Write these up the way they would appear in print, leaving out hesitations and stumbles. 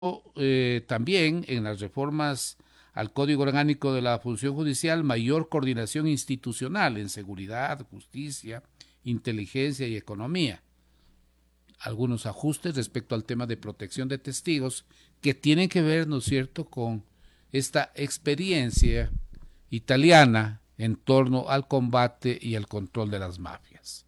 también en las reformas al Código Orgánico de la Función Judicial mayor coordinación institucional en seguridad, justicia, inteligencia y economía. Algunos ajustes respecto al tema de protección de testigos que tienen que ver, ¿no es cierto?, con esta experiencia italiana en torno al combate y el control de las mafias.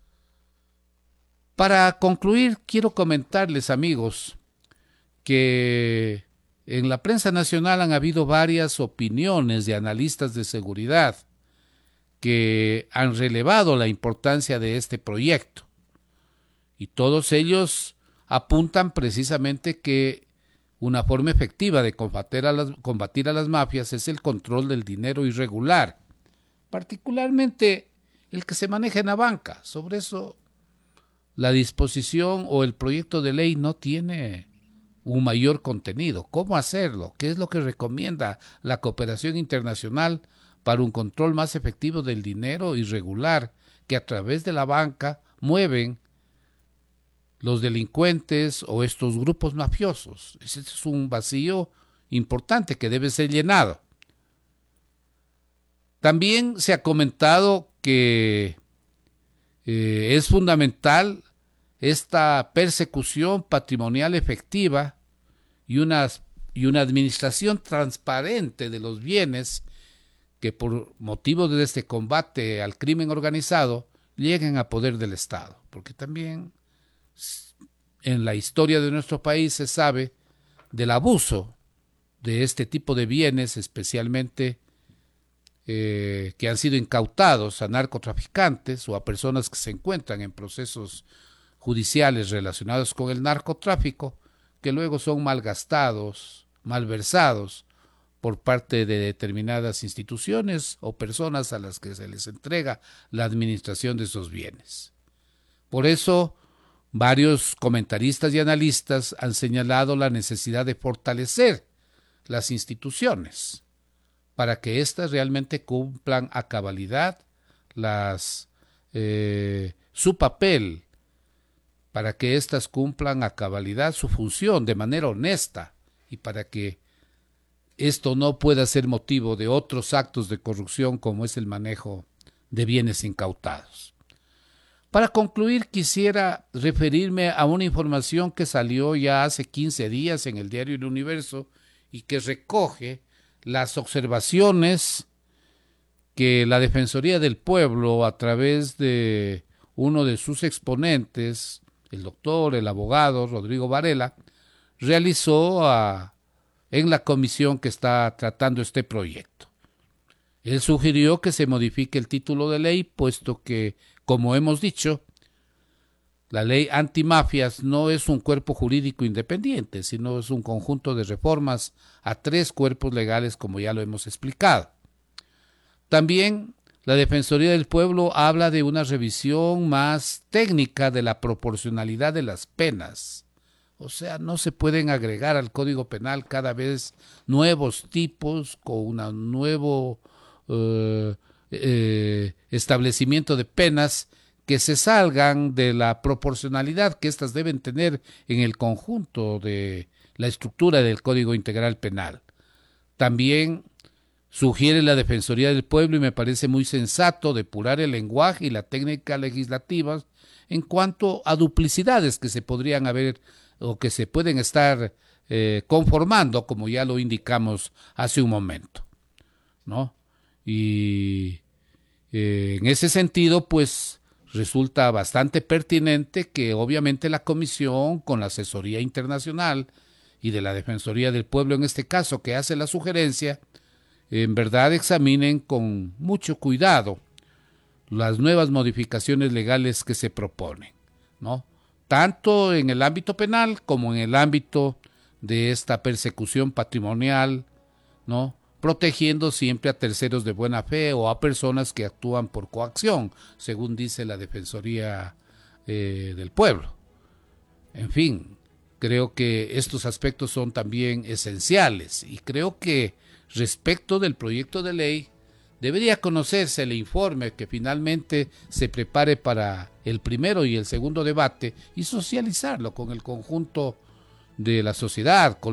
Para concluir, quiero comentarles, amigos, que en la prensa nacional han habido varias opiniones de analistas de seguridad que han relevado la importancia de este proyecto y todos ellos apuntan precisamente que una forma efectiva de combatir a las mafias es el control del dinero irregular, particularmente el que se maneja en la banca. Sobre eso la disposición o el proyecto de ley no tiene un mayor contenido. ¿Cómo hacerlo? ¿Qué es lo que recomienda la cooperación internacional para un control más efectivo del dinero irregular que a través de la banca mueven los delincuentes o estos grupos mafiosos? Ese es un vacío importante que debe ser llenado. También se ha comentado que es fundamental esta persecución patrimonial efectiva y una administración transparente de los bienes que por motivo de este combate al crimen organizado lleguen a poder del Estado, porque también en la historia de nuestro país se sabe del abuso de este tipo de bienes, especialmente que han sido incautados a narcotraficantes o a personas que se encuentran en procesos judiciales relacionados con el narcotráfico, que luego son malgastados, malversados por parte de determinadas instituciones o personas a las que se les entrega la administración de esos bienes. Por eso, varios comentaristas y analistas han señalado la necesidad de fortalecer las instituciones para que éstas realmente cumplan a cabalidad su papel, para que éstas cumplan a cabalidad su función de manera honesta y para que esto no pueda ser motivo de otros actos de corrupción como es el manejo de bienes incautados. Para concluir, quisiera referirme a una información que salió ya hace 15 días en el diario El Universo y que recoge las observaciones que la Defensoría del Pueblo, a través de uno de sus exponentes, el abogado Rodrigo Varela, realizó en la comisión que está tratando este proyecto. Él sugirió que se modifique el título de ley, puesto que, como hemos dicho, la ley antimafias no es un cuerpo jurídico independiente, sino es un conjunto de reformas a 3 cuerpos legales, como ya lo hemos explicado. También la Defensoría del Pueblo habla de una revisión más técnica de la proporcionalidad de las penas. O sea, no se pueden agregar al Código Penal cada vez nuevos tipos con un nuevo establecimiento de penas que se salgan de la proporcionalidad que éstas deben tener en el conjunto de la estructura del Código Integral Penal. También sugiere la Defensoría del Pueblo, y me parece muy sensato, depurar el lenguaje y la técnica legislativa en cuanto a duplicidades que se podrían haber o que se pueden estar conformando, como ya lo indicamos hace un momento, ¿no? Y en ese sentido, pues resulta bastante pertinente que obviamente la Comisión, con la asesoría internacional y de la Defensoría del Pueblo en este caso, que hace la sugerencia, en verdad examinen con mucho cuidado las nuevas modificaciones legales que se proponen, ¿no? Tanto en el ámbito penal como en el ámbito de esta persecución patrimonial, ¿no?, protegiendo siempre a terceros de buena fe o a personas que actúan por coacción, según dice la Defensoría del Pueblo. En fin, creo que estos aspectos son también esenciales y creo que respecto del proyecto de ley debería conocerse el informe que finalmente se prepare para el primero y el segundo debate y socializarlo con el conjunto de la sociedad, con